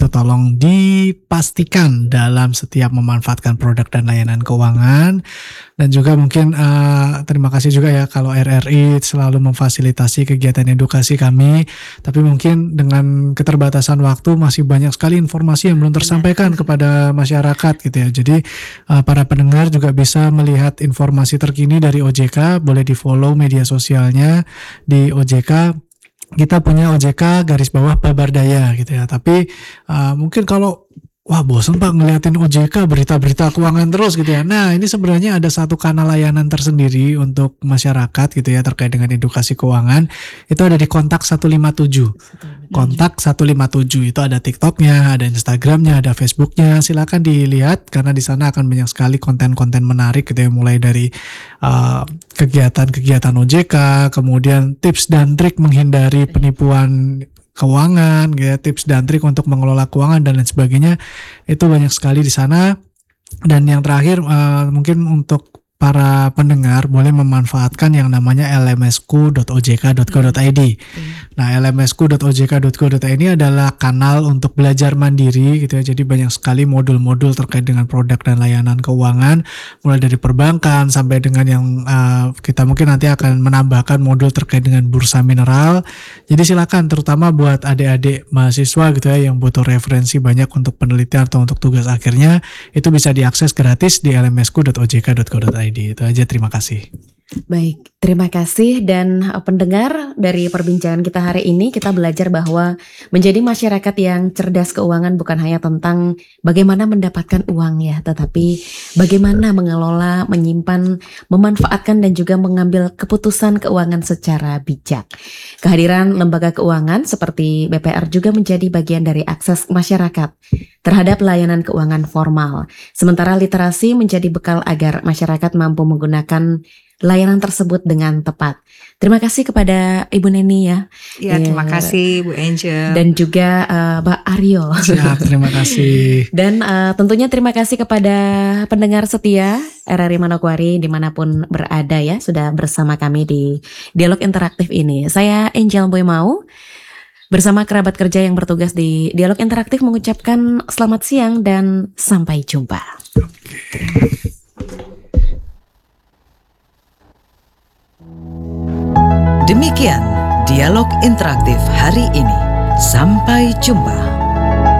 itu tolong dipastikan dalam setiap memanfaatkan produk dan layanan keuangan. Dan juga mungkin terima kasih juga ya kalau RRI selalu memfasilitasi kegiatan edukasi kami. Tapi mungkin dengan keterbatasan waktu masih banyak sekali informasi yang belum tersampaikan kepada masyarakat gitu ya. Jadi para pendengar juga bisa melihat informasi terkini dari OJK, boleh di-follow media sosialnya di OJK. Kita punya OJK garis bawah Pabardaya gitu ya. Tapi mungkin kalau wah bosan Pak ngeliatin OJK berita-berita keuangan terus gitu ya. Nah ini sebenarnya ada satu kanal layanan tersendiri untuk masyarakat gitu ya terkait dengan edukasi keuangan. Itu ada di Kontak 157. Kontak 157 itu ada TikToknya, ada Instagramnya, ada Facebooknya. Silakan dilihat karena di sana akan banyak sekali konten-konten menarik gitu ya. Mulai dari kegiatan-kegiatan OJK, kemudian tips dan trik menghindari penipuan keuangan, ya, tips dan trik untuk mengelola keuangan dan lain sebagainya. Itu banyak sekali di sana. Dan yang terakhir mungkin untuk para pendengar boleh memanfaatkan yang namanya lmsku.ojk.co.id. Nah, lmsku.ojk.co.id adalah kanal untuk belajar mandiri gitu ya. Jadi banyak sekali modul-modul terkait dengan produk dan layanan keuangan, mulai dari perbankan sampai dengan yang kita mungkin nanti akan menambahkan modul terkait dengan bursa mineral. Jadi silakan terutama buat adik-adik mahasiswa gitu ya yang butuh referensi banyak untuk penelitian atau untuk tugas akhirnya, itu bisa diakses gratis di lmsku.ojk.co.id. Itu aja, terima kasih. Baik, terima kasih. Dan pendengar, dari perbincangan kita hari ini kita belajar bahwa menjadi masyarakat yang cerdas keuangan bukan hanya tentang bagaimana mendapatkan uang ya, tetapi bagaimana mengelola, menyimpan, memanfaatkan dan juga mengambil keputusan keuangan secara bijak. Kehadiran lembaga keuangan seperti BPR juga menjadi bagian dari akses masyarakat terhadap layanan keuangan formal. Sementara literasi menjadi bekal agar masyarakat mampu menggunakan layanan tersebut dengan tepat. Terima kasih kepada Ibu Neni ya. Ya, terima kasih Bu Angel. Dan juga Pak Aryo. Siap, terima kasih. Dan tentunya terima kasih kepada pendengar setia RRI Manokwari dimanapun berada ya, sudah bersama kami di Dialog Interaktif ini. Saya Angel Boymau bersama kerabat kerja yang bertugas di Dialog Interaktif mengucapkan selamat siang dan sampai jumpa. Demikian Dialog Interaktif hari ini. Sampai jumpa.